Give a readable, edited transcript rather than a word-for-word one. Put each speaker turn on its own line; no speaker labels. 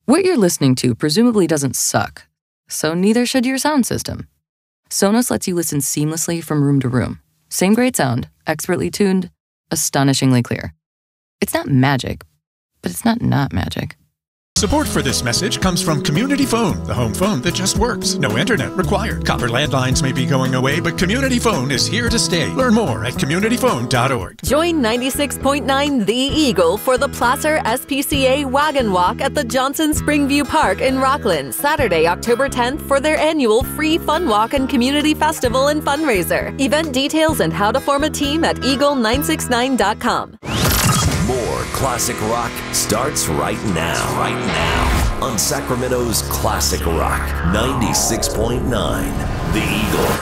What you're listening to presumably doesn't suck, so neither should your sound system. Sonos lets you listen seamlessly from room to room. Same great sound, expertly tuned, astonishingly clear. It's not magic, but it's not magic.
Support for this message comes from Community Phone, the home phone that just works. No internet required. Copper landlines may be going away, but Community Phone is here to stay. Learn more at communityphone.org.
Join 96.9 The Eagle for the Placer SPCA Wagon Walk at the Johnson Springview Park in Rockland, Saturday, October 10th for their annual free fun walk and community festival and fundraiser. Event details and how to form a team at eagle969.com.
More classic rock starts right now. On Sacramento's Classic Rock 96.9, The Eagle.